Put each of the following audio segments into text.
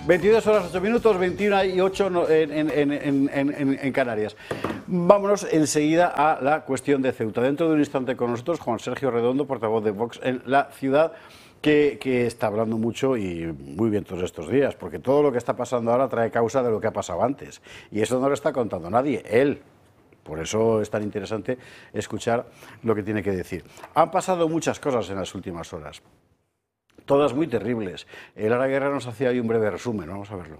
22 horas 8 minutos, 21 y 8 en Canarias. Vámonos enseguida a la cuestión de Ceuta. Dentro de un instante con nosotros Juan Sergio Redondo, portavoz de Vox en la ciudad, que está hablando mucho y muy bien todos estos días, porque todo lo que está pasando ahora trae causa de lo que ha pasado antes. Y eso no lo está contando nadie, él. Por eso es tan interesante escuchar lo que tiene que decir. Han pasado muchas cosas en las últimas horas. Todas muy terribles. Lara Guerra nos hacía ahí un breve resumen, vamos a verlo.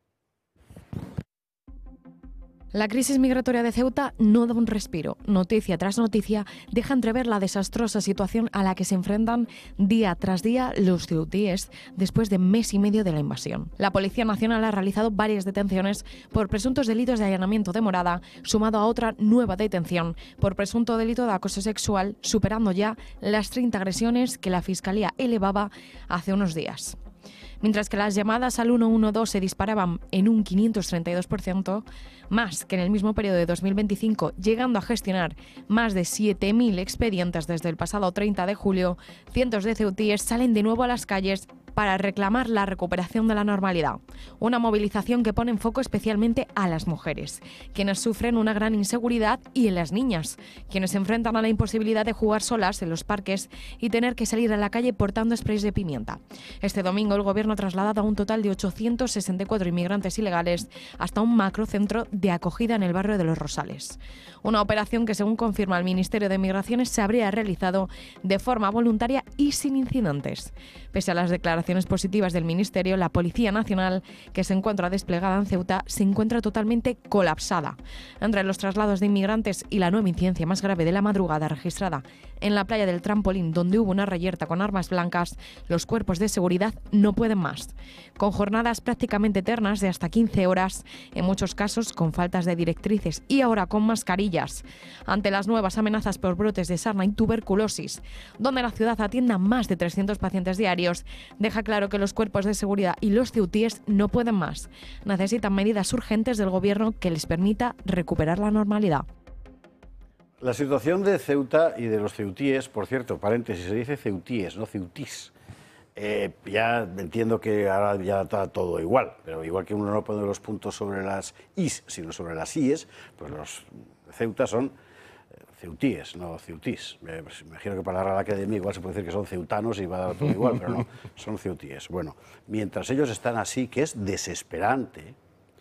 La crisis migratoria de Ceuta no da un respiro. Noticia tras noticia deja entrever la desastrosa situación a la que se enfrentan día tras día los ceutíes después de mes y medio de la invasión. La Policía Nacional ha realizado varias detenciones por presuntos delitos de allanamiento de morada, sumado a otra nueva detención por presunto delito de acoso sexual, superando ya las 30 agresiones que la Fiscalía elevaba hace unos días. Mientras que las llamadas al 112 se disparaban en un 532%, más que en el mismo periodo de 2025, llegando a gestionar más de 7.000 expedientes desde el pasado 30 de julio, cientos de ceutíes salen de nuevo a las calles para reclamar la recuperación de la normalidad. Una movilización que pone en foco especialmente a las mujeres, quienes sufren una gran inseguridad, y en las niñas, quienes se enfrentan a la imposibilidad de jugar solas en los parques y tener que salir a la calle portando sprays de pimienta. Este domingo el Gobierno ha trasladado a un total de 864 inmigrantes ilegales hasta un macrocentro de acogida en el barrio de Los Rosales. Una operación que, según confirma el Ministerio de Migraciones, se habría realizado de forma voluntaria y sin incidentes. Pese a las declaraciones positivas del Ministerio, la Policía Nacional, que se encuentra desplegada en Ceuta, se encuentra totalmente colapsada. Entre los traslados de inmigrantes y la nueva incidencia más grave de la madrugada registrada en la playa del Trampolín, donde hubo una reyerta con armas blancas, los cuerpos de seguridad no pueden más. Con jornadas prácticamente eternas de hasta 15 horas, en muchos casos con faltas de directrices y ahora con mascarillas. Ante las nuevas amenazas por brotes de sarna y tuberculosis, donde la ciudad atiende a más de 300 pacientes diarios, deja claro que los cuerpos de seguridad y los ceutíes no pueden más. Necesitan medidas urgentes del Gobierno que les permita recuperar la normalidad. La situación de Ceuta y de los ceutíes, por cierto, paréntesis, se dice ceutíes, no ceutís. Ya entiendo que ahora ya está todo igual, pero igual que uno no pone los puntos sobre las is, sino sobre las ies, pues los Ceuta son ceutíes, no ceutís. Me imagino que para la Real Academia igual se puede decir que son ceutanos y va a dar todo igual, pero no, son ceutíes. Bueno, mientras ellos están así, que es desesperante,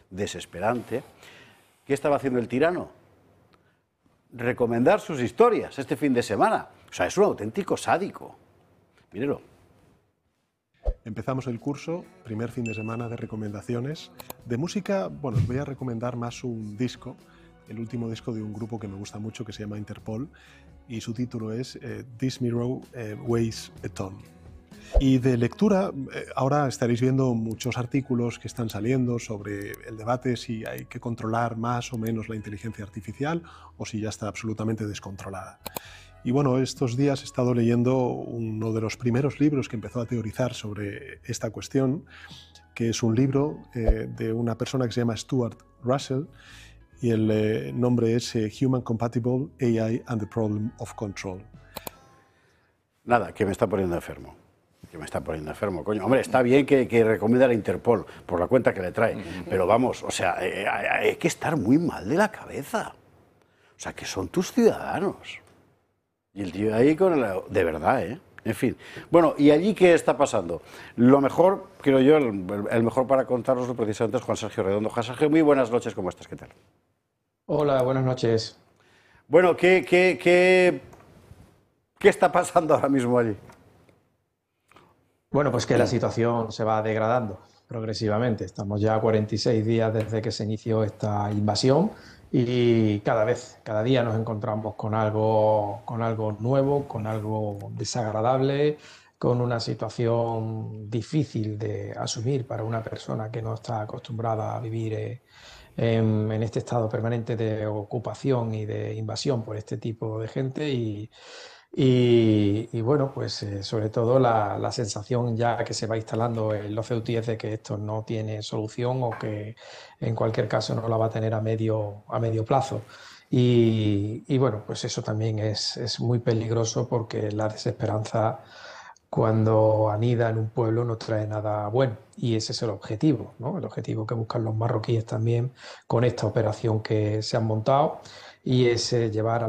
¿qué estaba haciendo el tirano? Recomendar sus historias este fin de semana. O sea, es un auténtico sádico. Mírelo. Empezamos el curso, primer fin de semana de recomendaciones. De música, bueno, os voy a recomendar más un disco, el último disco de un grupo que me gusta mucho que se llama Interpol, y su título es This Mirror Weighs a Ton. Y de lectura, ahora estaréis viendo muchos artículos que están saliendo sobre el debate si hay que controlar más o menos la inteligencia artificial o si ya está absolutamente descontrolada. Y bueno, estos días he estado leyendo uno de los primeros libros que empezó a teorizar sobre esta cuestión, que es un libro de una persona que se llama Stuart Russell, y el nombre es Human Compatible AI and the Problem of Control. Nada, que me está poniendo enfermo. Coño. Hombre, está bien que recomienda a Interpol por la cuenta que le trae, pero vamos, o sea, hay que estar muy mal de la cabeza. O sea, que son tus ciudadanos. Y el tío ahí con el... De verdad, ¿eh? En fin. Bueno, ¿y allí qué está pasando? Lo mejor, creo yo, el mejor para contarnoslo precisamente es Juan Sergio Redondo. Juan Sergio, muy buenas noches, ¿cómo estás? ¿Qué tal? Hola, buenas noches. Bueno, ¿qué está pasando ahora mismo allí? Bueno, pues que la situación se va degradando progresivamente. Estamos ya a 46 días desde que se inició esta invasión y cada día nos encontramos con algo nuevo, con algo desagradable, con una situación difícil de asumir para una persona que no está acostumbrada a vivir en este estado permanente de ocupación y de invasión por este tipo de gente y bueno, pues sobre todo la sensación ya que se va instalando en los ceutíes de que esto no tiene solución o que en cualquier caso no la va a tener a medio plazo. Y bueno, pues eso también es muy peligroso porque la desesperanza cuando anida en un pueblo no trae nada bueno. Y ese es el objetivo, ¿no? El objetivo que buscan los marroquíes también con esta operación que se han montado, y es llevar a